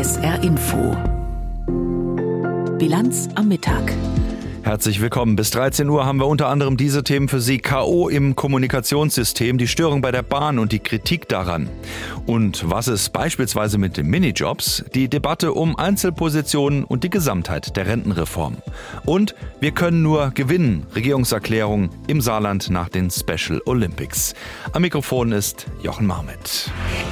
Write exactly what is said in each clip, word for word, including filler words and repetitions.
S R Info. Bilanz am Mittag. Herzlich willkommen. Bis dreizehn Uhr haben wir unter anderem diese Themen für Sie. K O im Kommunikationssystem, die Störung bei der Bahn und die Kritik daran. Und was ist beispielsweise mit den Minijobs? Die Debatte um Einzelpositionen und die Gesamtheit der Rentenreform. Und wir können nur gewinnen. Regierungserklärung im Saarland nach den Special Olympics. Am Mikrofon ist Jochen Marmet.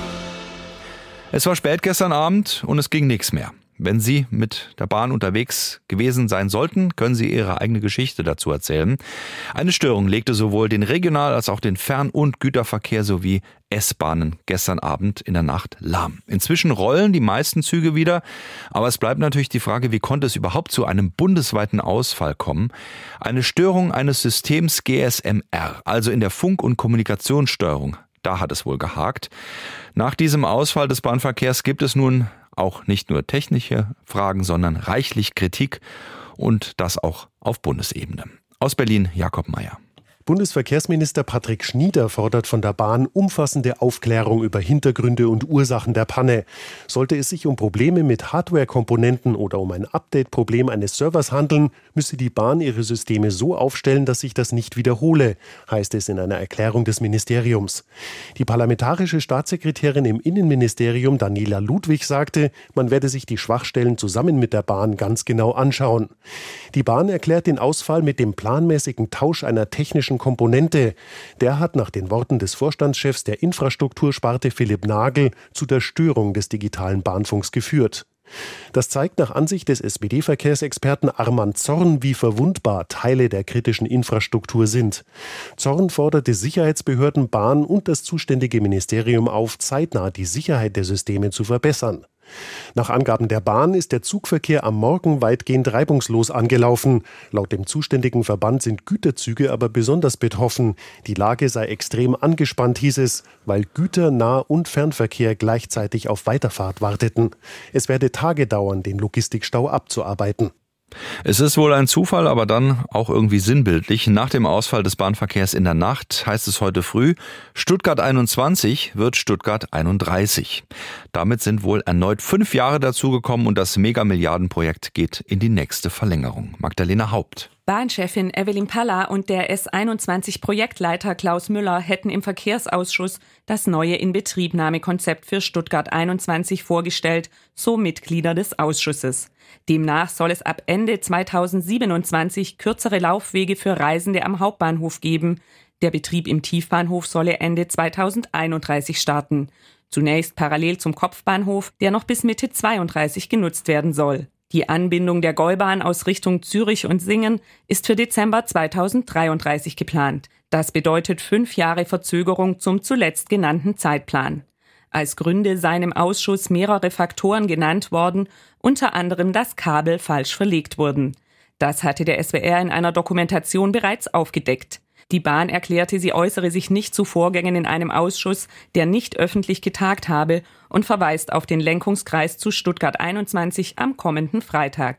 Es war spät gestern Abend und es ging nichts mehr. Wenn Sie mit der Bahn unterwegs gewesen sein sollten, können Sie Ihre eigene Geschichte dazu erzählen. Eine Störung legte sowohl den Regional- als auch den Fern- und Güterverkehr sowie S-Bahnen gestern Abend in der Nacht lahm. Inzwischen rollen die meisten Züge wieder, aber es bleibt natürlich die Frage, wie konnte es überhaupt zu einem bundesweiten Ausfall kommen? Eine Störung eines Systems G S M R, also in der Funk- und Kommunikationssteuerung, da hat es wohl gehakt. Nach diesem Ausfall des Bahnverkehrs gibt es nun auch nicht nur technische Fragen, sondern reichlich Kritik und das auch auf Bundesebene. Aus Berlin Jakob Mayer. Bundesverkehrsminister Patrick Schnieder fordert von der Bahn umfassende Aufklärung über Hintergründe und Ursachen der Panne. Sollte es sich um Probleme mit Hardware-Komponenten oder um ein Update-Problem eines Servers handeln, müsse die Bahn ihre Systeme so aufstellen, dass sich das nicht wiederhole, heißt es in einer Erklärung des Ministeriums. Die parlamentarische Staatssekretärin im Innenministerium Daniela Ludwig sagte, man werde sich die Schwachstellen zusammen mit der Bahn ganz genau anschauen. Die Bahn erklärt den Ausfall mit dem planmäßigen Tausch einer technischen Komponente. Der hat nach den Worten des Vorstandschefs der Infrastruktursparte Philipp Nagel zu der Störung des digitalen Bahnfunks geführt. Das zeigt nach Ansicht des S P D-Verkehrsexperten Armand Zorn, wie verwundbar Teile der kritischen Infrastruktur sind. Zorn forderte Sicherheitsbehörden, Bahn und das zuständige Ministerium auf, zeitnah die Sicherheit der Systeme zu verbessern. Nach Angaben der Bahn ist der Zugverkehr am Morgen weitgehend reibungslos angelaufen. Laut dem zuständigen Verband sind Güterzüge aber besonders betroffen. Die Lage sei extrem angespannt, hieß es, weil Güter-, Nah- und Fernverkehr gleichzeitig auf Weiterfahrt warteten. Es werde Tage dauern, den Logistikstau abzuarbeiten. Es ist wohl ein Zufall, aber dann auch irgendwie sinnbildlich. Nach dem Ausfall des Bahnverkehrs in der Nacht heißt es heute früh, Stuttgart einundzwanzig wird Stuttgart einunddreißig. Damit sind wohl erneut fünf Jahre dazugekommen und das Megamilliardenprojekt geht in die nächste Verlängerung. Magdalena Haupt. Bahnchefin Evelyn Palla und der S einundzwanzig-Projektleiter Klaus Müller hätten im Verkehrsausschuss das neue Inbetriebnahmekonzept für Stuttgart einundzwanzig vorgestellt, so Mitglieder des Ausschusses. Demnach soll es ab Ende zweitausendsiebenundzwanzig kürzere Laufwege für Reisende am Hauptbahnhof geben. Der Betrieb im Tiefbahnhof solle Ende zweitausendeinunddreißig starten. Zunächst parallel zum Kopfbahnhof, der noch bis Mitte zweiunddreißig genutzt werden soll. Die Anbindung der Gäubahn aus Richtung Zürich und Singen ist für Dezember zweitausenddreiunddreißig geplant. Das bedeutet fünf Jahre Verzögerung zum zuletzt genannten Zeitplan. Als Gründe seien im Ausschuss mehrere Faktoren genannt worden, unter anderem, dass Kabel falsch verlegt wurden. Das hatte der S W R in einer Dokumentation bereits aufgedeckt. Die Bahn erklärte, sie äußere sich nicht zu Vorgängen in einem Ausschuss, der nicht öffentlich getagt habe, und verweist auf den Lenkungskreis zu Stuttgart einundzwanzig am kommenden Freitag.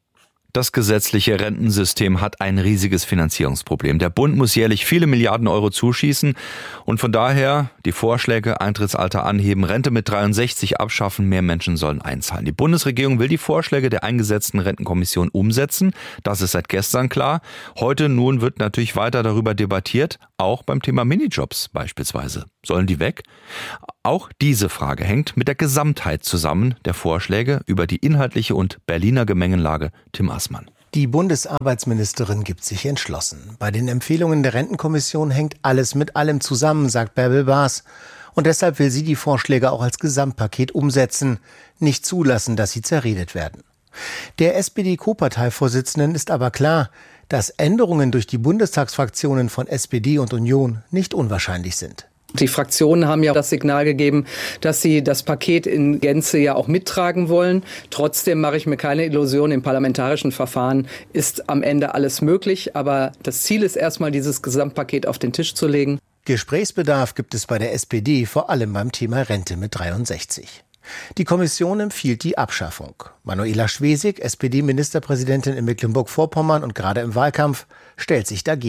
Das gesetzliche Rentensystem hat ein riesiges Finanzierungsproblem. Der Bund muss jährlich viele Milliarden Euro zuschießen und von daher die Vorschläge, Eintrittsalter anheben, Rente mit dreiundsechzig abschaffen, mehr Menschen sollen einzahlen. Die Bundesregierung will die Vorschläge der eingesetzten Rentenkommission umsetzen. Das ist seit gestern klar. Heute nun wird natürlich weiter darüber debattiert, auch beim Thema Minijobs beispielsweise. Sollen die weg? Auch diese Frage hängt mit der Gesamtheit zusammen der Vorschläge über die inhaltliche und Berliner Gemengelage. Tim Assmann. Die Bundesarbeitsministerin gibt sich entschlossen. Bei den Empfehlungen der Rentenkommission hängt alles mit allem zusammen, sagt Bärbel Baas. Und deshalb will sie die Vorschläge auch als Gesamtpaket umsetzen, nicht zulassen, dass sie zerredet werden. Der S P D-Co-Parteivorsitzenden ist aber klar, dass Änderungen durch die Bundestagsfraktionen von S P D und Union nicht unwahrscheinlich sind. Die Fraktionen haben ja das Signal gegeben, dass sie das Paket in Gänze ja auch mittragen wollen. Trotzdem mache ich mir keine Illusion, im parlamentarischen Verfahren ist am Ende alles möglich. Aber das Ziel ist erstmal, dieses Gesamtpaket auf den Tisch zu legen. Gesprächsbedarf gibt es bei der S P D, vor allem beim Thema Rente mit dreiundsechzig. Die Kommission empfiehlt die Abschaffung. Manuela Schwesig, S P D-Ministerpräsidentin in Mecklenburg-Vorpommern und gerade im Wahlkampf, stellt sich dagegen.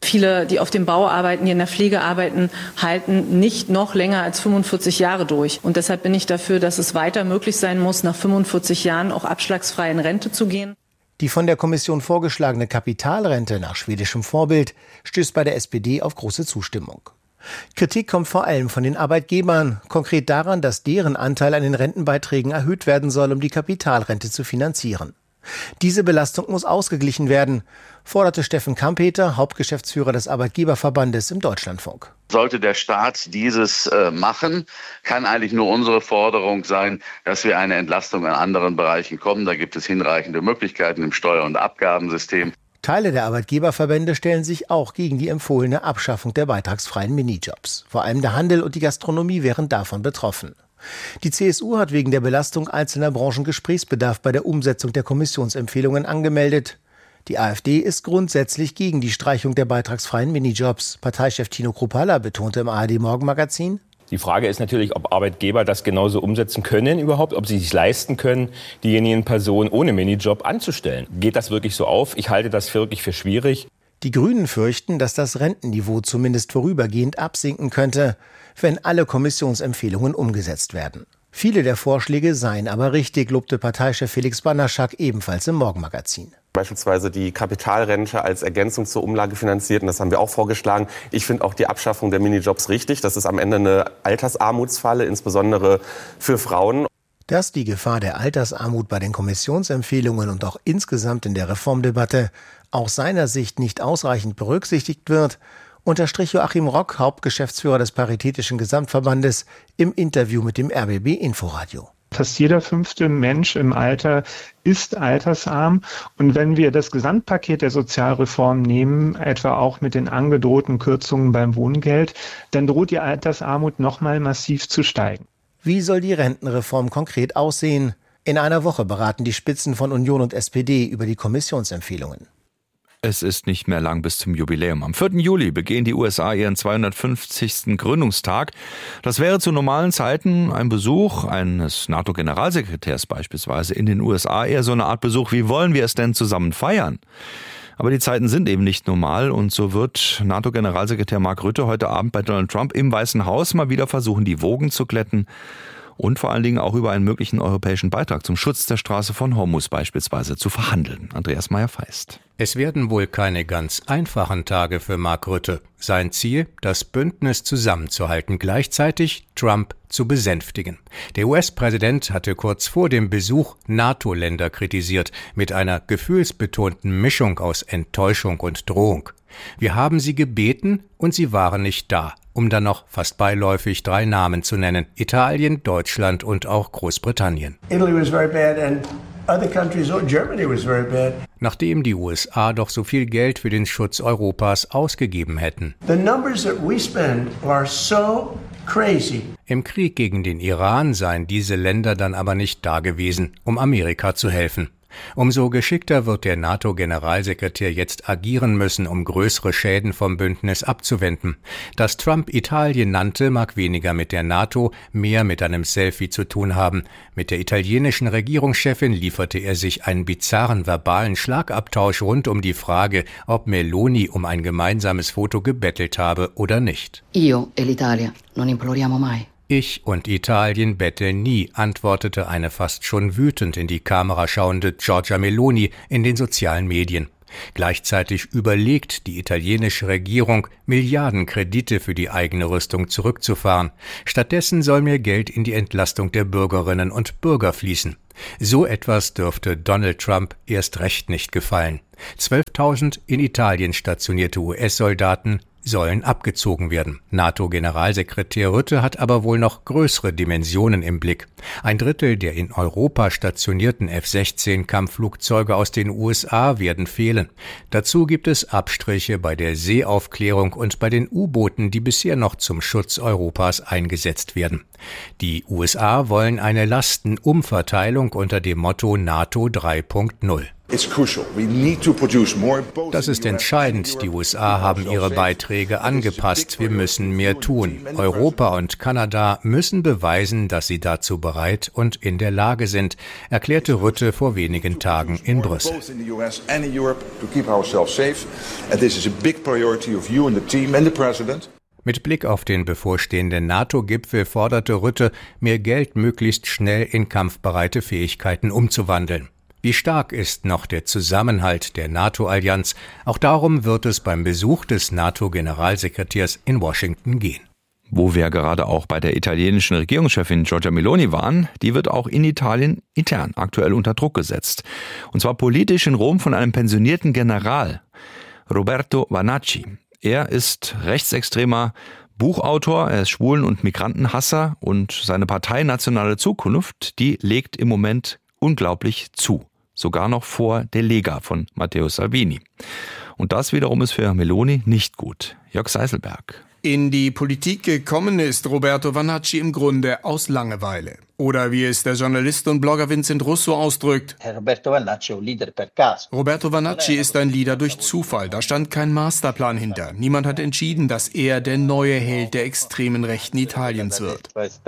Viele, die auf dem Bau arbeiten, die in der Pflege arbeiten, halten nicht noch länger als fünfundvierzig Jahre durch. Und deshalb bin ich dafür, dass es weiter möglich sein muss, nach fünfundvierzig Jahren auch abschlagsfrei in Rente zu gehen. Die von der Kommission vorgeschlagene Kapitalrente nach schwedischem Vorbild stößt bei der S P D auf große Zustimmung. Kritik kommt vor allem von den Arbeitgebern, konkret daran, dass deren Anteil an den Rentenbeiträgen erhöht werden soll, um die Kapitalrente zu finanzieren. Diese Belastung muss ausgeglichen werden, forderte Steffen Kampeter, Hauptgeschäftsführer des Arbeitgeberverbandes, im Deutschlandfunk. Sollte der Staat dieses äh, machen, kann eigentlich nur unsere Forderung sein, dass wir eine Entlastung an anderen Bereichen kommen. Da gibt es hinreichende Möglichkeiten im Steuer- und Abgabensystem. Teile der Arbeitgeberverbände stellen sich auch gegen die empfohlene Abschaffung der beitragsfreien Minijobs. Vor allem der Handel und die Gastronomie wären davon betroffen. Die C S U hat wegen der Belastung einzelner Branchen Gesprächsbedarf bei der Umsetzung der Kommissionsempfehlungen angemeldet. Die AfD ist grundsätzlich gegen die Streichung der beitragsfreien Minijobs. Parteichef Tino Kruppalla betonte im A R D-Morgenmagazin: Die Frage ist natürlich, ob Arbeitgeber das genauso umsetzen können überhaupt, ob sie sich leisten können, diejenigen Personen ohne Minijob anzustellen. Geht das wirklich so auf? Ich halte das wirklich für schwierig. Die Grünen fürchten, dass das Rentenniveau zumindest vorübergehend absinken könnte, wenn alle Kommissionsempfehlungen umgesetzt werden. Viele der Vorschläge seien aber richtig, lobte Parteichef Felix Banaszak ebenfalls im Morgenmagazin. Beispielsweise die Kapitalrente als Ergänzung zur Umlage finanziert, und das haben wir auch vorgeschlagen. Ich finde auch die Abschaffung der Minijobs richtig. Das ist am Ende eine Altersarmutsfalle, insbesondere für Frauen. Dass die Gefahr der Altersarmut bei den Kommissionsempfehlungen und auch insgesamt in der Reformdebatte aus seiner Sicht nicht ausreichend berücksichtigt wird, unterstrich Joachim Rock, Hauptgeschäftsführer des Paritätischen Gesamtverbandes, im Interview mit dem R B B Inforadio. Fast jeder fünfte Mensch im Alter ist altersarm. Und wenn wir das Gesamtpaket der Sozialreform nehmen, etwa auch mit den angedrohten Kürzungen beim Wohngeld, dann droht die Altersarmut nochmal massiv zu steigen. Wie soll die Rentenreform konkret aussehen? In einer Woche beraten die Spitzen von Union und S P D über die Kommissionsempfehlungen. Es ist nicht mehr lang bis zum Jubiläum. Am vierten Juli begehen die U S A ihren zweihundertfünfzigsten Gründungstag. Das wäre zu normalen Zeiten ein Besuch eines NATO-Generalsekretärs beispielsweise in den U S A eher so eine Art Besuch. Wie wollen wir es denn zusammen feiern? Aber die Zeiten sind eben nicht normal und so wird NATO-Generalsekretär Mark Rutte heute Abend bei Donald Trump im Weißen Haus mal wieder versuchen, die Wogen zu glätten. Und vor allen Dingen auch über einen möglichen europäischen Beitrag zum Schutz der Straße von Hormuz beispielsweise zu verhandeln. Andreas Meyer-Feist. Es werden wohl keine ganz einfachen Tage für Mark Rutte. Sein Ziel, das Bündnis zusammenzuhalten, gleichzeitig Trump zu besänftigen. Der U S-Präsident hatte kurz vor dem Besuch NATO-Länder kritisiert, mit einer gefühlsbetonten Mischung aus Enttäuschung und Drohung. Wir haben sie gebeten und sie waren nicht da, um dann noch fast beiläufig drei Namen zu nennen: Italien, Deutschland und auch Großbritannien. Italy was very bad and other countries, or Germany was very bad. Nachdem die U S A doch so viel Geld für den Schutz Europas ausgegeben hätten. The numbers that we spend are so crazy. Im Krieg gegen den Iran seien diese Länder dann aber nicht da gewesen, um Amerika zu helfen. Umso geschickter wird der NATO-Generalsekretär jetzt agieren müssen, um größere Schäden vom Bündnis abzuwenden. Dass Trump Italien nannte, mag weniger mit der NATO, mehr mit einem Selfie zu tun haben. Mit der italienischen Regierungschefin lieferte er sich einen bizarren verbalen Schlagabtausch rund um die Frage, ob Meloni um ein gemeinsames Foto gebettelt habe oder nicht. Io e l'Italia non imploriamo mai. Ich und Italien betteln nie, antwortete eine fast schon wütend in die Kamera schauende Giorgia Meloni in den sozialen Medien. Gleichzeitig überlegt die italienische Regierung, Milliardenkredite für die eigene Rüstung zurückzufahren. Stattdessen soll mehr Geld in die Entlastung der Bürgerinnen und Bürger fließen. So etwas dürfte Donald Trump erst recht nicht gefallen. zwölftausend in Italien stationierte U S-Soldaten sollen abgezogen werden. NATO-Generalsekretär Rutte hat aber wohl noch größere Dimensionen im Blick. Ein Drittel der in Europa stationierten F sechzehn Kampfflugzeuge aus den U S A werden fehlen. Dazu gibt es Abstriche bei der Seeaufklärung und bei den U-Booten, die bisher noch zum Schutz Europas eingesetzt werden. Die U S A wollen eine Lastenumverteilung unter dem Motto NATO drei Punkt null. Das ist entscheidend. Die U S A haben ihre Beiträge angepasst. Wir müssen mehr tun. Europa und Kanada müssen beweisen, dass sie dazu bereit und in der Lage sind, erklärte Rutte vor wenigen Tagen in Brüssel. Mit Blick auf den bevorstehenden NATO-Gipfel forderte Rutte, mehr Geld möglichst schnell in kampfbereite Fähigkeiten umzuwandeln. Wie stark ist noch der Zusammenhalt der NATO-Allianz? Auch darum wird es beim Besuch des NATO-Generalsekretärs in Washington gehen. Wo wir gerade auch bei der italienischen Regierungschefin Giorgia Meloni waren, die wird auch in Italien intern aktuell unter Druck gesetzt. Und zwar politisch in Rom von einem pensionierten General, Roberto Vanacci. Er ist rechtsextremer Buchautor, er ist Schwulen- und Migrantenhasser und seine Partei Nationale Zukunft, die legt im Moment unglaublich zu. Sogar noch vor der Lega von Matteo Salvini. Und das wiederum ist für Meloni nicht gut. Jörg Seiselberg. In die Politik gekommen ist Roberto Vanacci im Grunde aus Langeweile. Oder wie es der Journalist und Blogger Vincent Russo ausdrückt: Roberto Vanacci è un leader per caso. Roberto Vanacci ist ein Leader durch Zufall. Da stand kein Masterplan hinter. Niemand hat entschieden, dass er der neue Held der extremen Rechten Italiens wird.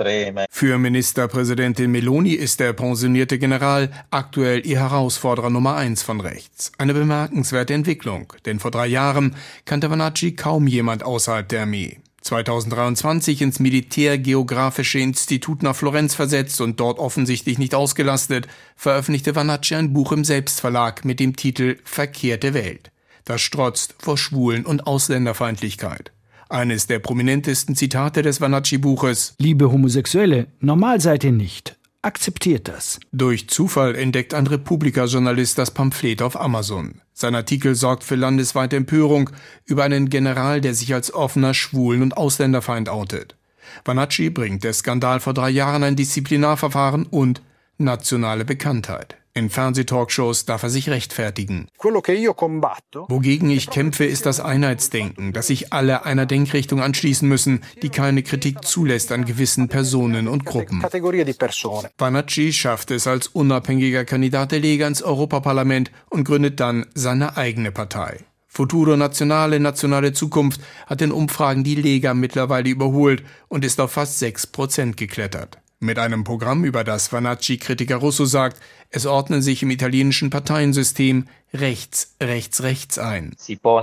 Für Ministerpräsidentin Meloni ist der pensionierte General aktuell ihr Herausforderer Nummer eins von rechts. Eine bemerkenswerte Entwicklung, denn vor drei Jahren kannte Vanacci kaum jemand außerhalb der Armee. zweitausenddreiundzwanzig ins Militärgeografische Institut nach Florenz versetzt und dort offensichtlich nicht ausgelastet, veröffentlichte Vanacci ein Buch im Selbstverlag mit dem Titel »Verkehrte Welt«. Das strotzt vor Schwulen- und Ausländerfeindlichkeit. Eines der prominentesten Zitate des Vanacci-Buches: Liebe Homosexuelle, normal seid ihr nicht. Akzeptiert das. Durch Zufall entdeckt ein Republika-Journalist das Pamphlet auf Amazon. Sein Artikel sorgt für landesweite Empörung über einen General, der sich als offener Schwulen- und Ausländerfeind outet. Vanacci bringt der Skandal vor drei Jahren ein Disziplinarverfahren und nationale Bekanntheit. In Fernsehtalkshows darf er sich rechtfertigen. Wogegen ich kämpfe, ist das Einheitsdenken, dass sich alle einer Denkrichtung anschließen müssen, die keine Kritik zulässt an gewissen Personen und Gruppen. Vanacci schafft es als unabhängiger Kandidat der Lega ins Europaparlament und gründet dann seine eigene Partei. Futuro Nazionale, Nationale Zukunft hat in Umfragen die Lega mittlerweile überholt und ist auf fast sechs Prozent geklettert. Mit einem Programm, über das Vanacci-Kritiker Russo sagt, es ordne sich im italienischen Parteiensystem rechts, rechts, rechts ein.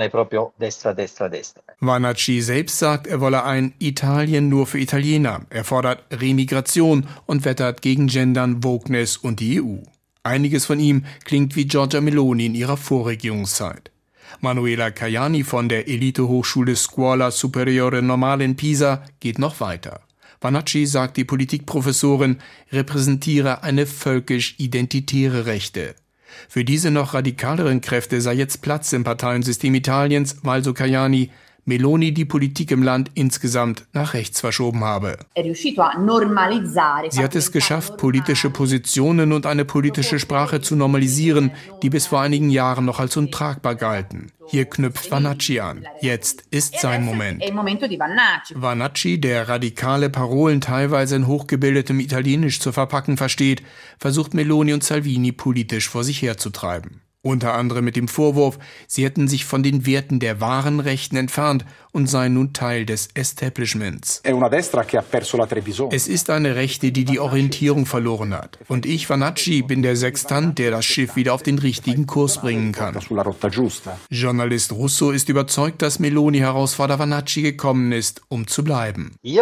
Vanacci selbst sagt, er wolle ein Italien nur für Italiener. Er fordert Remigration und wettert gegen Gendern, Wokeness und die E U. Einiges von ihm klingt wie Giorgia Meloni in ihrer Vorregierungszeit. Manuela Caiani von der Elitehochschule Scuola Superiore Normale in Pisa geht noch weiter. Vanacci, sagt die Politikprofessorin, repräsentiere eine völkisch-identitäre Rechte. Für diese noch radikaleren Kräfte sei jetzt Platz im Parteiensystem Italiens, weil, so Caiani, Meloni die Politik im Land insgesamt nach rechts verschoben habe. Sie hat es geschafft, politische Positionen und eine politische Sprache zu normalisieren, die bis vor einigen Jahren noch als untragbar galten. Hier knüpft Vanacci an. Jetzt ist sein Moment. Vanacci, der radikale Parolen teilweise in hochgebildetem Italienisch zu verpacken versteht, versucht Meloni und Salvini politisch vor sich herzutreiben. Unter anderem mit dem Vorwurf, sie hätten sich von den Werten der wahren Rechten entfernt und seien nun Teil des Establishments. Es ist eine Rechte, die die Orientierung verloren hat. Und ich, Vanacci, bin der Sextant, der das Schiff wieder auf den richtigen Kurs bringen kann. Journalist Russo ist überzeugt, dass Meloni Herausforderer Vanacci gekommen ist, um zu bleiben. Ich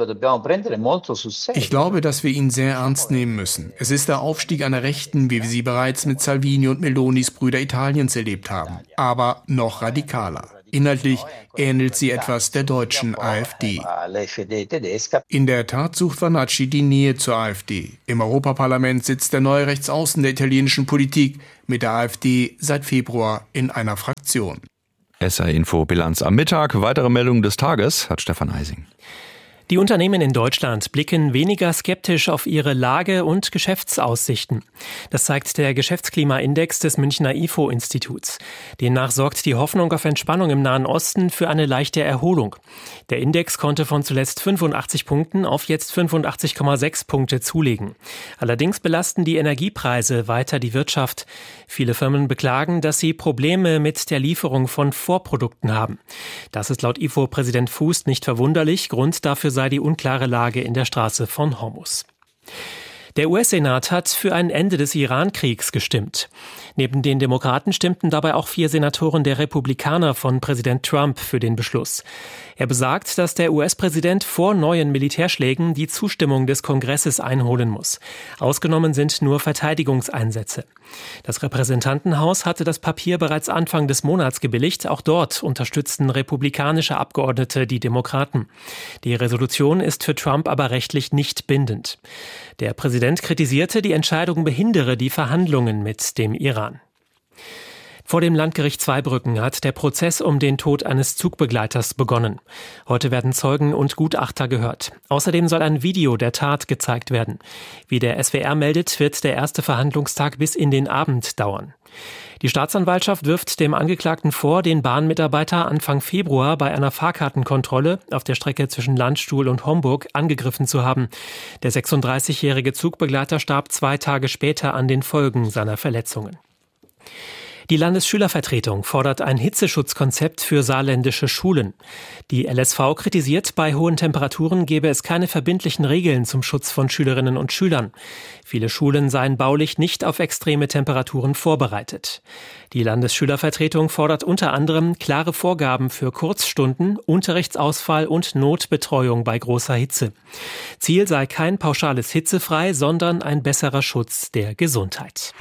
glaube, dass wir ihn sehr ernst nehmen müssen. Es ist der Aufstieg einer Rechten, wie wir sie bereits mit Salvini und Melonis Brüder Italiens erlebt haben, aber noch radikaler. Inhaltlich ähnelt sie etwas der deutschen AfD. In der Tat sucht Vanacci die Nähe zur AfD. Im Europaparlament sitzt der neue Rechtsaußen der italienischen Politik mit der AfD seit Februar in einer Fraktion. S R Info Bilanz am Mittag. Weitere Meldungen des Tages hat Stefan Eising. Die Unternehmen in Deutschland blicken weniger skeptisch auf ihre Lage und Geschäftsaussichten. Das zeigt der Geschäftsklimaindex des Münchner I F O-Instituts. Demnach sorgt die Hoffnung auf Entspannung im Nahen Osten für eine leichte Erholung. Der Index konnte von zuletzt fünfundachtzig Punkten auf jetzt fünfundachtzig Komma sechs Punkte zulegen. Allerdings belasten die Energiepreise weiter die Wirtschaft. Viele Firmen beklagen, dass sie Probleme mit der Lieferung von Vorprodukten haben. Das ist laut I F O-Präsident Fuß nicht verwunderlich. Grund dafür sei die unklare Lage in der Straße von Hormuz. Der U S-Senat hat für ein Ende des Iran-Kriegs gestimmt. Neben den Demokraten stimmten dabei auch vier Senatoren der Republikaner von Präsident Trump für den Beschluss. Er besagt, dass der U S-Präsident vor neuen Militärschlägen die Zustimmung des Kongresses einholen muss. Ausgenommen sind nur Verteidigungseinsätze. Das Repräsentantenhaus hatte das Papier bereits Anfang des Monats gebilligt. Auch dort unterstützten republikanische Abgeordnete die Demokraten. Die Resolution ist für Trump aber rechtlich nicht bindend. Der Präsident kritisierte, die Entscheidung behindere die Verhandlungen mit dem Iran. Vor dem Landgericht Zweibrücken hat der Prozess um den Tod eines Zugbegleiters begonnen. Heute werden Zeugen und Gutachter gehört. Außerdem soll ein Video der Tat gezeigt werden. Wie der S W R meldet, wird der erste Verhandlungstag bis in den Abend dauern. Die Staatsanwaltschaft wirft dem Angeklagten vor, den Bahnmitarbeiter Anfang Februar bei einer Fahrkartenkontrolle auf der Strecke zwischen Landstuhl und Homburg angegriffen zu haben. Der sechsunddreißigjährige Zugbegleiter starb zwei Tage später an den Folgen seiner Verletzungen. Die Landesschülervertretung fordert ein Hitzeschutzkonzept für saarländische Schulen. Die L S V kritisiert, bei hohen Temperaturen gebe es keine verbindlichen Regeln zum Schutz von Schülerinnen und Schülern. Viele Schulen seien baulich nicht auf extreme Temperaturen vorbereitet. Die Landesschülervertretung fordert unter anderem klare Vorgaben für Kurzstunden, Unterrichtsausfall und Notbetreuung bei großer Hitze. Ziel sei kein pauschales Hitzefrei, sondern ein besserer Schutz der Gesundheit.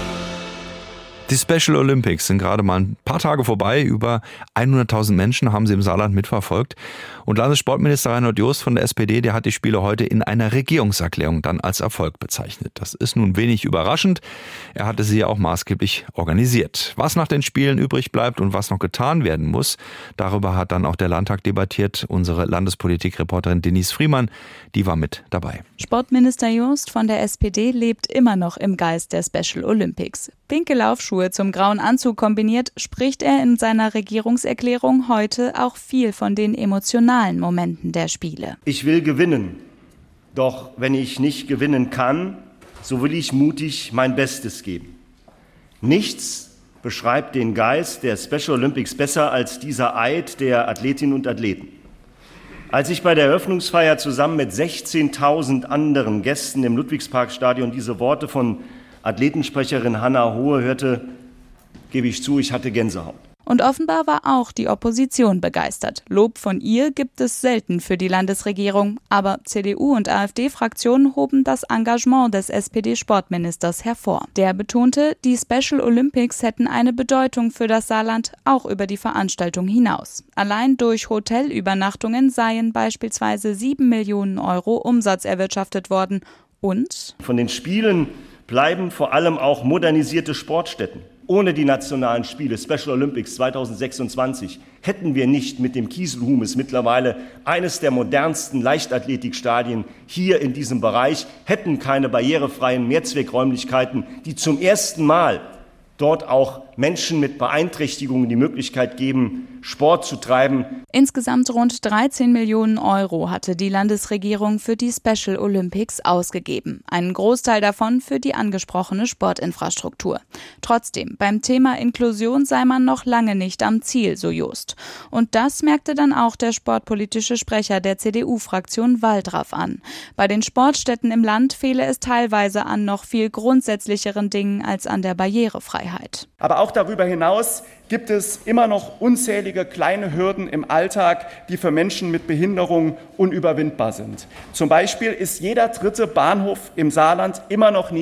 Die Special Olympics sind gerade mal ein paar Tage vorbei. Über hunderttausend Menschen haben sie im Saarland mitverfolgt. Und Landessportminister Reinhold Jost von der S P D, der hat die Spiele heute in einer Regierungserklärung dann als Erfolg bezeichnet. Das ist nun wenig überraschend. Er hatte sie ja auch maßgeblich organisiert. Was nach den Spielen übrig bleibt und was noch getan werden muss, darüber hat dann auch der Landtag debattiert. Unsere Landespolitik-Reporterin Denise Friemann, die war mit dabei. Sportminister Jost von der S P D lebt immer noch im Geist der Special Olympics. Pinke Laufschuhe zum grauen Anzug kombiniert, spricht er in seiner Regierungserklärung heute auch viel von den emotionalen Momenten der Spiele. Ich will gewinnen, doch wenn ich nicht gewinnen kann, so will ich mutig mein Bestes geben. Nichts beschreibt den Geist der Special Olympics besser als dieser Eid der Athletinnen und Athleten. Als ich bei der Eröffnungsfeier zusammen mit sechzehntausend anderen Gästen im Ludwigsparkstadion diese Worte von Athletensprecherin Hanna Hohe hörte, gebe ich zu, ich hatte Gänsehaut. Und offenbar war auch die Opposition begeistert. Lob von ihr gibt es selten für die Landesregierung. Aber C D U- und AfD-Fraktionen hoben das Engagement des S P D-Sportministers hervor. Der betonte, die Special Olympics hätten eine Bedeutung für das Saarland, auch über die Veranstaltung hinaus. Allein durch Hotelübernachtungen seien beispielsweise sieben Millionen Euro Umsatz erwirtschaftet worden. Und von den Spielen bleiben vor allem auch modernisierte Sportstätten. Ohne die nationalen Spiele Special Olympics zweitausendsechsundzwanzig hätten wir nicht mit dem Kieselhumes mittlerweile eines der modernsten Leichtathletikstadien hier in diesem Bereich, hätten keine barrierefreien Mehrzweckräumlichkeiten, die zum ersten Mal dort auch Menschen mit Beeinträchtigungen die Möglichkeit geben, Sport zu treiben. Insgesamt rund dreizehn Millionen Euro hatte die Landesregierung für die Special Olympics ausgegeben. Einen Großteil davon für die angesprochene Sportinfrastruktur. Trotzdem, beim Thema Inklusion sei man noch lange nicht am Ziel, so Jost. Und das merkte dann auch der sportpolitische Sprecher der C D U-Fraktion Waldraff an. Bei den Sportstätten im Land fehle es teilweise an noch viel grundsätzlicheren Dingen als an der Barrierefreiheit. Aber auch darüber hinaus gibt es immer noch unzählige kleine Hürden im Alltag, die für Menschen mit Behinderung unüberwindbar sind. Zum Beispiel ist jeder dritte Bahnhof im Saarland immer noch nicht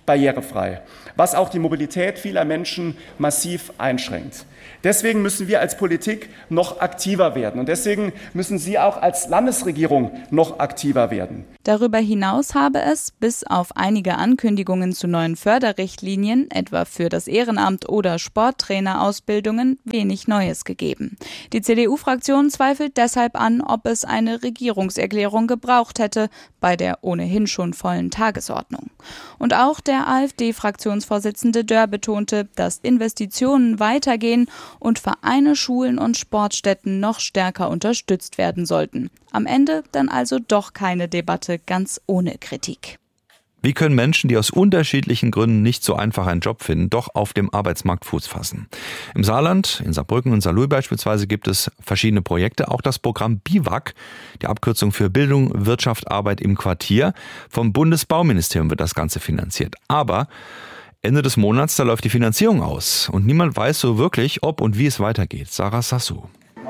barrierefrei, was auch die Mobilität vieler Menschen massiv einschränkt. Deswegen müssen wir als Politik noch aktiver werden und deswegen müssen Sie auch als Landesregierung noch aktiver werden. Darüber hinaus habe es, bis auf einige Ankündigungen zu neuen Förderrichtlinien, etwa für das Ehrenamt oder Sporttrainerausbildungen, wenig Neues gegeben. Die C D U-Fraktion zweifelt deshalb an, ob es eine Regierungserklärung gebraucht hätte bei der ohnehin schon vollen Tagesordnung. Und auch der AfD-Fraktionsvorsitzende Dörr betonte, dass Investitionen weitergehen und Vereine, Schulen und Sportstätten noch stärker unterstützt werden sollten. Am Ende dann also doch keine Debatte ganz ohne Kritik. Wie können Menschen, die aus unterschiedlichen Gründen nicht so einfach einen Job finden, doch auf dem Arbeitsmarkt Fuß fassen? Im Saarland, in Saarbrücken und Saarlouis beispielsweise gibt es verschiedene Projekte. Auch das Programm BIWAG, die Abkürzung für Bildung, Wirtschaft, Arbeit im Quartier. Vom Bundesbauministerium wird das Ganze finanziert. Aber Ende des Monats, da läuft die Finanzierung aus. Und niemand weiß so wirklich, ob und wie es weitergeht. Sarah Sassou.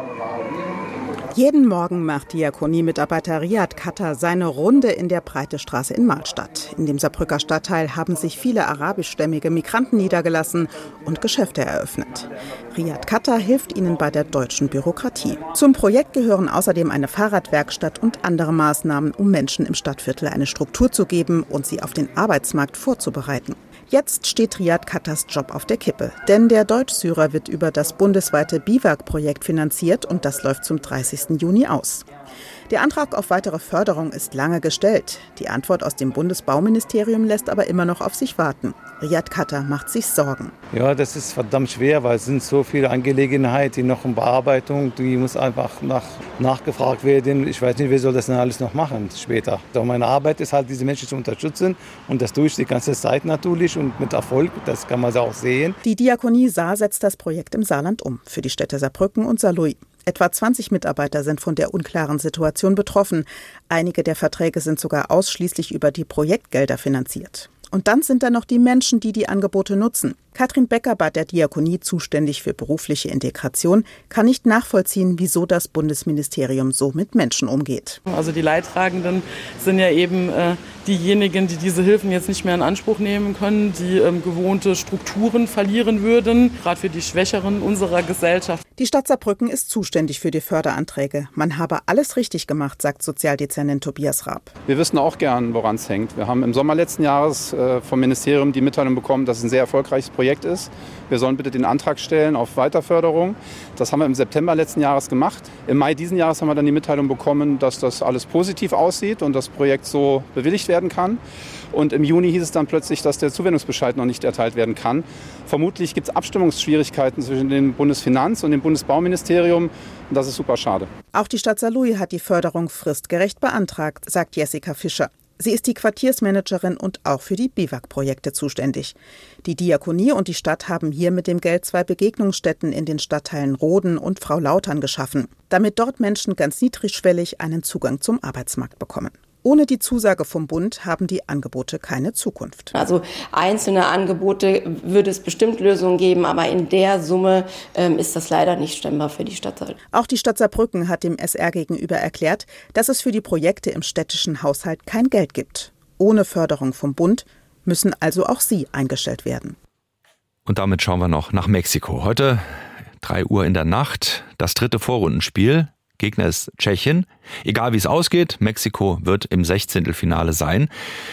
Jeden Morgen macht Diakonie-Mitarbeiter Riyad Katta seine Runde in der Breitestraße in Mahlstadt. In dem Saarbrücker Stadtteil haben sich viele arabischstämmige Migranten niedergelassen und Geschäfte eröffnet. Riyad Katta hilft ihnen bei der deutschen Bürokratie. Zum Projekt gehören außerdem eine Fahrradwerkstatt und andere Maßnahmen, um Menschen im Stadtviertel eine Struktur zu geben und sie auf den Arbeitsmarkt vorzubereiten. Jetzt steht Riyad Kattas Job auf der Kippe, denn der Deutschsyrer wird über das bundesweite BIWAG-Projekt finanziert und das läuft zum dreißigsten Juni aus. Der Antrag auf weitere Förderung ist lange gestellt. Die Antwort aus dem Bundesbauministerium lässt aber immer noch auf sich warten. Riyad Katta macht sich Sorgen. Ja, das ist verdammt schwer, weil es sind so viele Angelegenheiten, die noch in Bearbeitung, die muss einfach nach, nachgefragt werden. Ich weiß nicht, wer soll das denn alles noch machen später. Doch meine Arbeit ist halt, diese Menschen zu unterstützen und das tue ich die ganze Zeit natürlich und mit Erfolg, das kann man auch sehen. Die Diakonie Saar setzt das Projekt im Saarland um, für die Städte Saarbrücken und Saarlouis. Etwa zwanzig Mitarbeiter sind von der unklaren Situation betroffen. Einige der Verträge sind sogar ausschließlich über die Projektgelder finanziert. Und dann sind da noch die Menschen, die die Angebote nutzen. Katrin Becker, bei der Diakonie zuständig für berufliche Integration, kann nicht nachvollziehen, wieso das Bundesministerium so mit Menschen umgeht. Also die Leidtragenden sind ja eben äh, diejenigen, die diese Hilfen jetzt nicht mehr in Anspruch nehmen können, die ähm, gewohnte Strukturen verlieren würden, gerade für die Schwächeren unserer Gesellschaft. Die Stadt Saarbrücken ist zuständig für die Förderanträge. Man habe alles richtig gemacht, sagt Sozialdezernent Tobias Raab. Wir wissen auch gern, woran es hängt. Wir haben im Sommer letzten Jahres äh, vom Ministerium die Mitteilung bekommen, dass es ein sehr erfolgreiches Projekt ist. Wir sollen bitte den Antrag stellen auf Weiterförderung. Das haben wir im September letzten Jahres gemacht. Im Mai diesen Jahres haben wir dann die Mitteilung bekommen, dass das alles positiv aussieht und das Projekt so bewilligt werden kann. Und im Juni hieß es dann plötzlich, dass der Zuwendungsbescheid noch nicht erteilt werden kann. Vermutlich gibt es Abstimmungsschwierigkeiten zwischen dem Bundesfinanz- und dem Bundesbauministerium. Und das ist super schade. Auch die Stadt Saarlouis hat die Förderung fristgerecht beantragt, sagt Jessica Fischer. Sie ist die Quartiersmanagerin und auch für die BIWAG-Projekte zuständig. Die Diakonie und die Stadt haben hier mit dem Geld zwei Begegnungsstätten in den Stadtteilen Roden und Frau Lautern geschaffen, damit dort Menschen ganz niedrigschwellig einen Zugang zum Arbeitsmarkt bekommen. Ohne die Zusage vom Bund haben die Angebote keine Zukunft. Also einzelne Angebote würde es bestimmt Lösungen geben, aber in der Summe ähm, ist das leider nicht stemmbar für die Stadt Saarbrücken. Auch die Stadt Saarbrücken hat dem S R gegenüber erklärt, dass es für die Projekte im städtischen Haushalt kein Geld gibt. Ohne Förderung vom Bund müssen also auch sie eingestellt werden. Und damit schauen wir noch nach Mexiko. Heute drei Uhr in der Nacht, das dritte Vorrundenspiel. Gegner ist Tschechien. Egal wie es ausgeht, Mexiko wird im Sechzehntelfinale sein.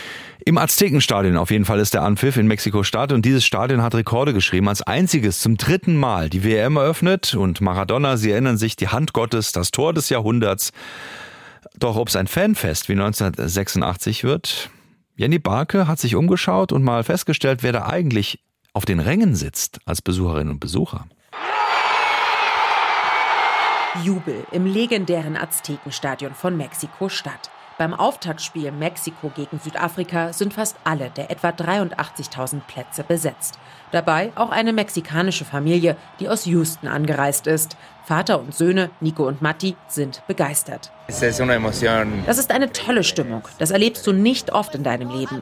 Im Aztekenstadion auf jeden Fall ist der Anpfiff in Mexiko-Stadt und dieses Stadion hat Rekorde geschrieben. Als einziges zum dritten Mal die W M eröffnet und Maradona, Sie erinnern sich, die Hand Gottes, das Tor des Jahrhunderts. Doch ob es ein Fanfest wie neunzehnhundertsechsundachtzig wird? Jenny Barke hat sich umgeschaut und mal festgestellt, wer da eigentlich auf den Rängen sitzt als Besucherinnen und Besucher. Jubel im legendären Aztekenstadion von Mexiko-Stadt. Beim Auftaktspiel Mexiko gegen Südafrika sind fast alle der etwa dreiundachtzigtausend Plätze besetzt. Dabei auch eine mexikanische Familie, die aus Houston angereist ist. Vater und Söhne, Nico und Matti, sind begeistert. Das ist eine tolle Stimmung. Das erlebst du nicht oft in deinem Leben.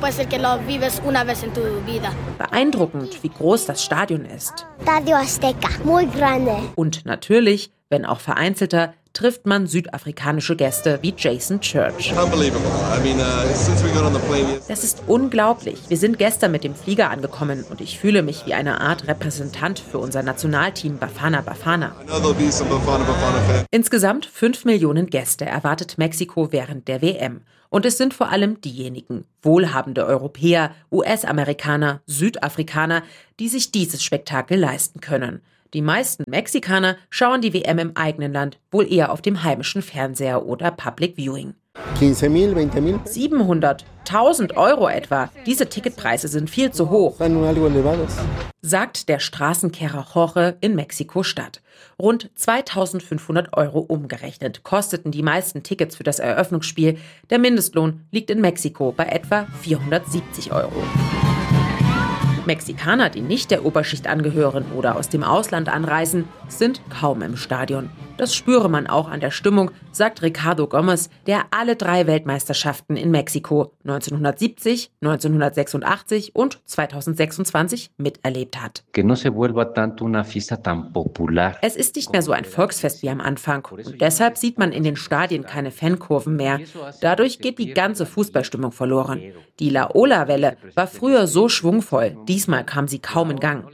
Beeindruckend, wie groß das Stadion ist. Und natürlich, wenn auch vereinzelter, trifft man südafrikanische Gäste wie Jason Church. Das ist unglaublich. Wir sind gestern mit dem Flieger angekommen und ich fühle mich wie eine Art Repräsentant für unser Nationalteam Bafana Bafana. Insgesamt fünf Millionen Gäste erwartet Mexiko während der W M. Und es sind vor allem diejenigen, wohlhabende Europäer, U S-Amerikaner, Südafrikaner, die sich dieses Spektakel leisten können. Die meisten Mexikaner schauen die W M im eigenen Land wohl eher auf dem heimischen Fernseher oder Public Viewing. siebenhundert, tausend Euro etwa. Diese Ticketpreise sind viel zu hoch, sagt der Straßenkehrer Jorge in Mexiko-Stadt. Rund zweitausendfünfhundert Euro umgerechnet kosteten die meisten Tickets für das Eröffnungsspiel. Der Mindestlohn liegt in Mexiko bei etwa vierhundertsiebzig Euro. Mexikaner, die nicht der Oberschicht angehören oder aus dem Ausland anreisen, sind kaum im Stadion. Das spüre man auch an der Stimmung, sagt Ricardo Gomez, der alle drei Weltmeisterschaften in Mexiko neunzehnhundertsiebzig, neunzehnhundertsechsundachtzig und zweitausendsechsundzwanzig miterlebt hat. Es ist nicht mehr so ein Volksfest wie am Anfang und deshalb sieht man in den Stadien keine Fankurven mehr. Dadurch geht die ganze Fußballstimmung verloren. Die La Ola-Welle war früher so schwungvoll, diesmal kam sie kaum in Gang.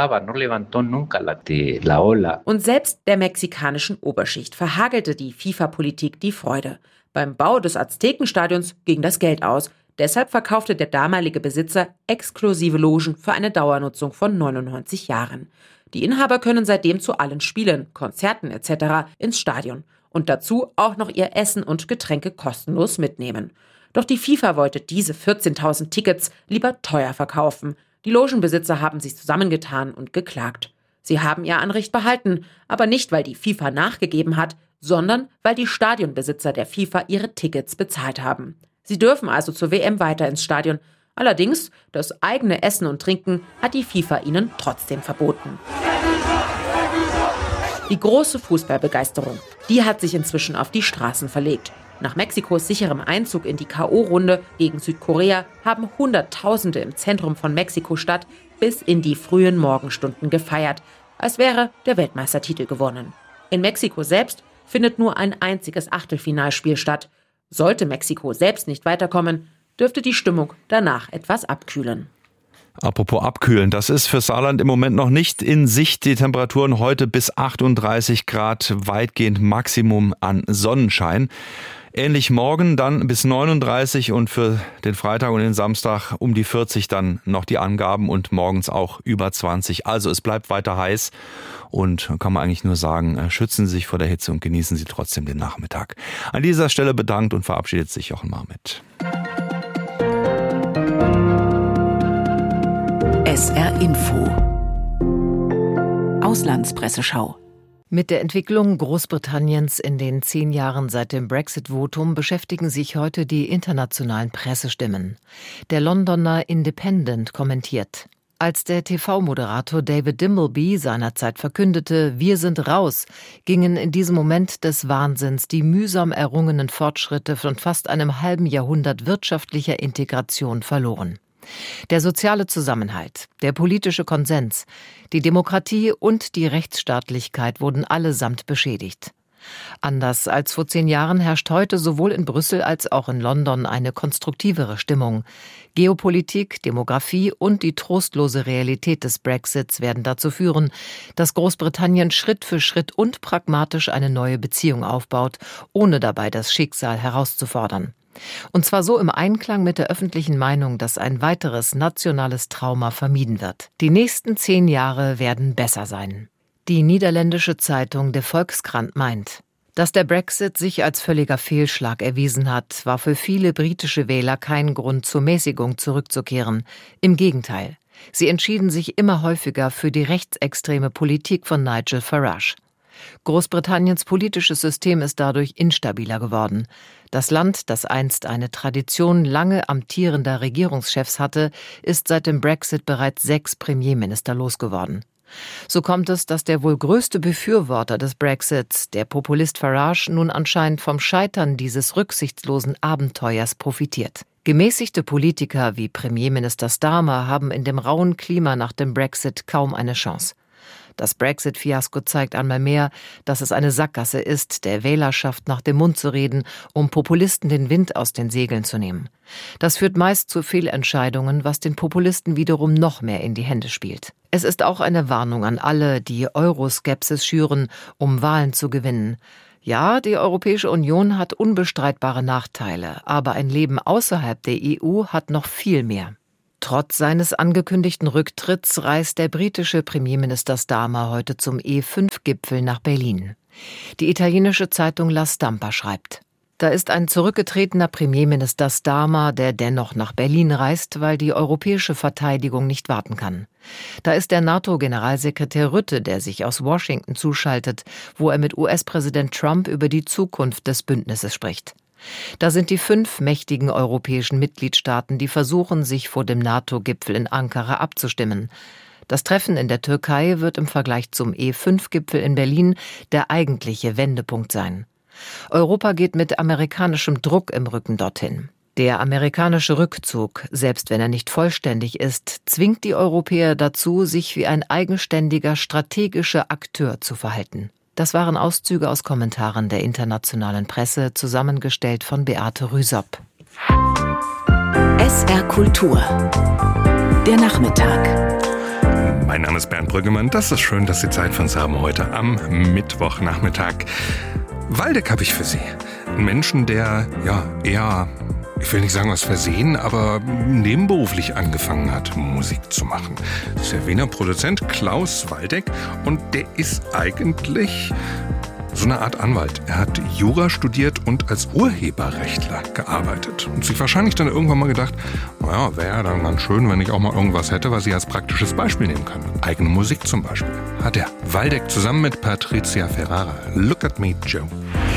Und selbst der mexikanischen Oberschicht verhagelte die FIFA-Politik die Freude. Beim Bau des Aztekenstadions ging das Geld aus. Deshalb verkaufte der damalige Besitzer exklusive Logen für eine Dauernutzung von neunundneunzig Jahren. Die Inhaber können seitdem zu allen Spielen, Konzerten et cetera ins Stadion und dazu auch noch ihr Essen und Getränke kostenlos mitnehmen. Doch die FIFA wollte diese vierzehntausend Tickets lieber teuer verkaufen. Die Logenbesitzer haben sich zusammengetan und geklagt. Sie haben ihr Anrecht behalten, aber nicht, weil die FIFA nachgegeben hat, sondern weil die Stadionbesitzer der FIFA ihre Tickets bezahlt haben. Sie dürfen also zur W M weiter ins Stadion. Allerdings, das eigene Essen und Trinken hat die FIFA ihnen trotzdem verboten. Die große Fußballbegeisterung, die hat sich inzwischen auf die Straßen verlegt. Nach Mexikos sicherem Einzug in die K O-Runde gegen Südkorea haben Hunderttausende im Zentrum von Mexiko-Stadt bis in die frühen Morgenstunden gefeiert, als wäre der Weltmeistertitel gewonnen. In Mexiko selbst findet nur ein einziges Achtelfinalspiel statt. Sollte Mexiko selbst nicht weiterkommen, dürfte die Stimmung danach etwas abkühlen. Apropos abkühlen, das ist für Saarland im Moment noch nicht in Sicht. Die Temperaturen heute bis achtunddreißig Grad, weitgehend Maximum an Sonnenschein. Ähnlich morgen dann bis neununddreißig und für den Freitag und den Samstag um die vierzig dann noch die Angaben und morgens auch über zwanzig. Also es bleibt weiter heiß und kann man eigentlich nur sagen, schützen Sie sich vor der Hitze und genießen Sie trotzdem den Nachmittag. An dieser Stelle bedankt und verabschiedet sich Jochen Marmit. S R Info Auslandspresseschau. Mit der Entwicklung Großbritanniens in den zehn Jahren seit dem Brexit-Votum beschäftigen sich heute die internationalen Pressestimmen. Der Londoner Independent kommentiert: Als der T V-Moderator David Dimbleby seinerzeit verkündete, wir sind raus, gingen in diesem Moment des Wahnsinns die mühsam errungenen Fortschritte von fast einem halben Jahrhundert wirtschaftlicher Integration verloren. Der soziale Zusammenhalt, der politische Konsens, die Demokratie und die Rechtsstaatlichkeit wurden allesamt beschädigt. Anders als vor zehn Jahren herrscht heute sowohl in Brüssel als auch in London eine konstruktivere Stimmung. Geopolitik, Demografie und die trostlose Realität des Brexits werden dazu führen, dass Großbritannien Schritt für Schritt und pragmatisch eine neue Beziehung aufbaut, ohne dabei das Schicksal herauszufordern. Und zwar so im Einklang mit der öffentlichen Meinung, dass ein weiteres nationales Trauma vermieden wird. Die nächsten zehn Jahre werden besser sein. Die niederländische Zeitung De Volkskrant meint, dass der Brexit sich als völliger Fehlschlag erwiesen hat, war für viele britische Wähler kein Grund zur Mäßigung zurückzukehren. Im Gegenteil, sie entschieden sich immer häufiger für die rechtsextreme Politik von Nigel Farage. Großbritanniens politisches System ist dadurch instabiler geworden. Das Land, das einst eine Tradition lange amtierender Regierungschefs hatte, ist seit dem Brexit bereits sechs Premierminister losgeworden. So kommt es, dass der wohl größte Befürworter des Brexits, der Populist Farage, nun anscheinend vom Scheitern dieses rücksichtslosen Abenteuers profitiert. Gemäßigte Politiker wie Premierminister Starmer haben in dem rauen Klima nach dem Brexit kaum eine Chance. Das Brexit-Fiasko zeigt einmal mehr, dass es eine Sackgasse ist, der Wählerschaft nach dem Mund zu reden, um Populisten den Wind aus den Segeln zu nehmen. Das führt meist zu Fehlentscheidungen, was den Populisten wiederum noch mehr in die Hände spielt. Es ist auch eine Warnung an alle, die Euroskepsis schüren, um Wahlen zu gewinnen. Ja, die Europäische Union hat unbestreitbare Nachteile, aber ein Leben außerhalb der E U hat noch viel mehr. Trotz seines angekündigten Rücktritts reist der britische Premierminister Starmer heute zum E fünf Gipfel nach Berlin. Die italienische Zeitung La Stampa schreibt: Da ist ein zurückgetretener Premierminister Starmer, der dennoch nach Berlin reist, weil die europäische Verteidigung nicht warten kann. Da ist der NATO-Generalsekretär Rutte, der sich aus Washington zuschaltet, wo er mit U S-Präsident Trump über die Zukunft des Bündnisses spricht. Da sind die fünf mächtigen europäischen Mitgliedstaaten, die versuchen, sich vor dem NATO-Gipfel in Ankara abzustimmen. Das Treffen in der Türkei wird im Vergleich zum E fünf Gipfel in Berlin der eigentliche Wendepunkt sein. Europa geht mit amerikanischem Druck im Rücken dorthin. Der amerikanische Rückzug, selbst wenn er nicht vollständig ist, zwingt die Europäer dazu, sich wie ein eigenständiger strategischer Akteur zu verhalten. Das waren Auszüge aus Kommentaren der internationalen Presse, zusammengestellt von Beate Rüsop. S R Kultur. Der Nachmittag. Mein Name ist Bernd Brüggemann. Das ist schön, dass Sie Zeit für uns haben heute am Mittwochnachmittag. Waldeck habe ich für Sie. Ein Menschen, der ja eher, ich will nicht sagen aus Versehen, aber nebenberuflich angefangen hat, Musik zu machen. Das ist der Wiener Produzent Klaus Waldeck und der ist eigentlich so eine Art Anwalt. Er hat Jura studiert und als Urheberrechtler gearbeitet und sich wahrscheinlich dann irgendwann mal gedacht, naja, wäre ja dann ganz schön, wenn ich auch mal irgendwas hätte, was ich als praktisches Beispiel nehmen kann. Eigene Musik zum Beispiel. Hat er. Waldeck zusammen mit Patricia Ferrara. Look at me, Joe.